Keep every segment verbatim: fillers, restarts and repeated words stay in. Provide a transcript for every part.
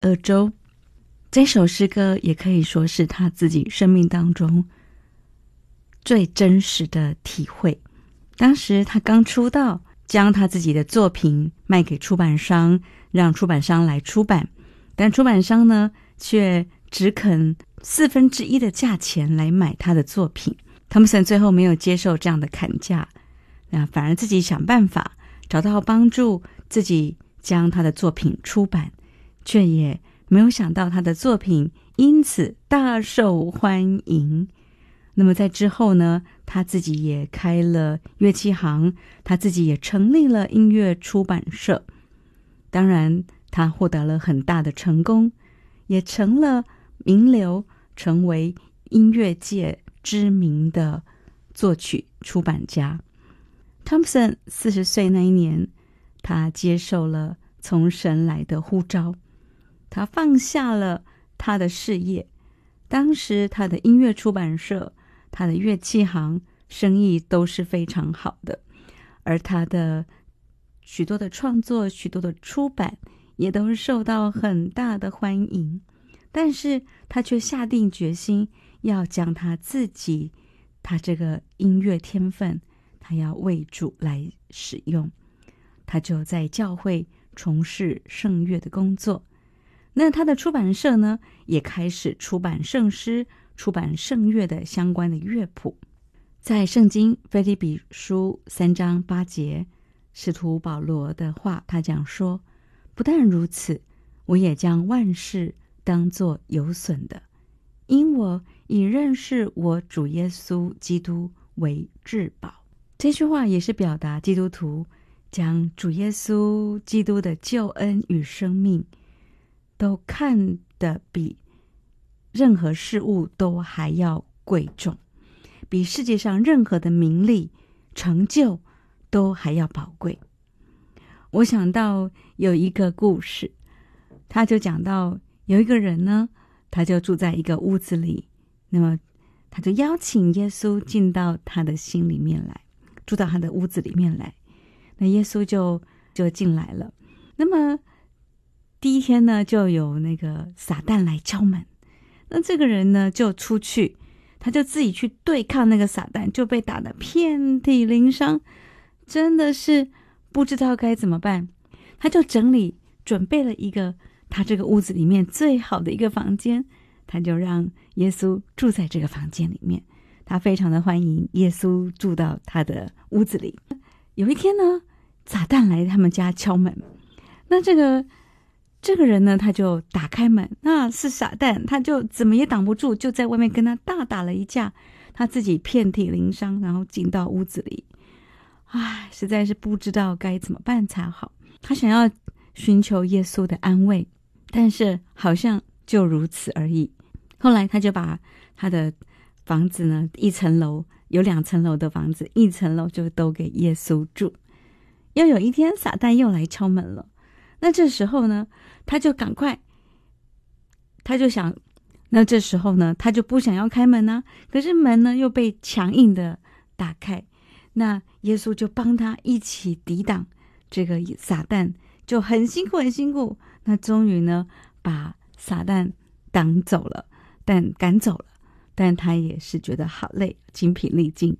鄂州。这首诗歌也可以说是他自己生命当中最真实的体会。当时他刚出道，将他自己的作品卖给出版商，让出版商来出版，但出版商呢却只肯四分之一的价钱来买他的作品。汤姆森最后没有接受这样的砍价，那反而自己想办法找到帮助自己将他的作品出版，却也没有想到他的作品因此大受欢迎。那么在之后呢，他自己也开了乐器行，他自己也成立了音乐出版社。当然他获得了很大的成功，也成了名流，成为音乐界知名的作曲出版家。汤姆森四十岁那一年，他接受了从神来的呼召，他放下了他的事业。当时他的音乐出版社，他的乐器行生意都是非常好的，而他的许多的创作，许多的出版也都是受到很大的欢迎。但是他却下定决心要将他自己他这个音乐天分，他要为主来使用。他就在教会从事圣乐的工作。那他的出版社呢，也开始出版圣诗，出版圣乐的相关的乐谱。在圣经腓立比书三章八节，使徒保罗的话，他讲说，不但如此，我也将万事当作有损的，因我以认识我主耶稣基督为至宝。这句话也是表达基督徒将主耶稣基督的救恩与生命都看得比任何事物都还要贵重，比世界上任何的名利成就都还要宝贵。我想到有一个故事，他就讲到有一个人呢，他就住在一个屋子里，那么他就邀请耶稣进到他的心里面来，住到他的屋子里面来。那耶稣就就进来了。那么第一天呢，就有那个撒旦来敲门，那这个人呢就出去，他就自己去对抗那个撒旦，就被打得遍体鳞伤，真的是不知道该怎么办。他就整理准备了一个他这个屋子里面最好的一个房间，他就让耶稣住在这个房间里面，他非常的欢迎耶稣住到他的屋子里。有一天呢，撒旦来他们家敲门，那这个这个人呢，他就打开门，那是撒旦，他就怎么也挡不住，就在外面跟他大打了一架，他自己遍体鳞伤，然后进到屋子里。唉，实在是不知道该怎么办才好。他想要寻求耶稣的安慰，但是好像就如此而已。后来他就把他的房子呢，一层楼有两层楼的房子，一层楼就都给耶稣住。又有一天，撒旦又来敲门了。那这时候呢，他就赶快，他就想，那这时候呢，他就不想要开门啊，可是门呢又被强硬的打开。那耶稣就帮他一起抵挡这个撒旦，就很辛苦很辛苦。那终于呢，把撒旦挡走了，但赶走了，但他也是觉得好累，精疲力尽。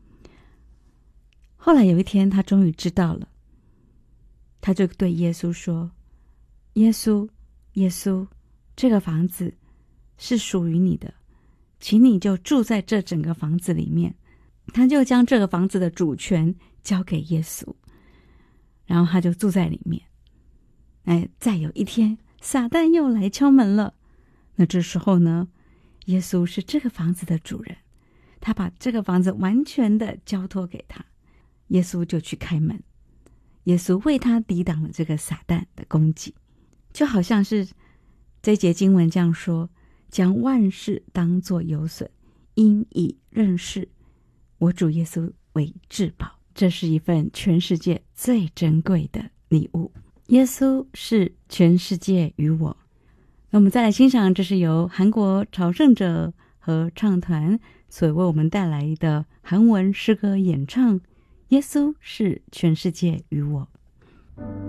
后来有一天，他终于知道了，他就对耶稣说：耶稣，耶稣，这个房子是属于你的，请你就住在这整个房子里面。他就将这个房子的主权交给耶稣，然后他就住在里面。哎，再有一天，撒旦又来敲门了。那这时候呢，耶稣是这个房子的主人，他把这个房子完全的交托给他。耶稣就去开门，耶稣为他抵挡了这个撒旦的攻击。就好像是这节经文这样说，将万事当作有损，因以认识我主耶稣为至宝。这是一份全世界最珍贵的礼物。耶稣是全世界与我。那我们再来欣赏，这是由韩国朝圣者合唱团所为我们带来的韩文诗歌演唱，耶稣是全世界与我。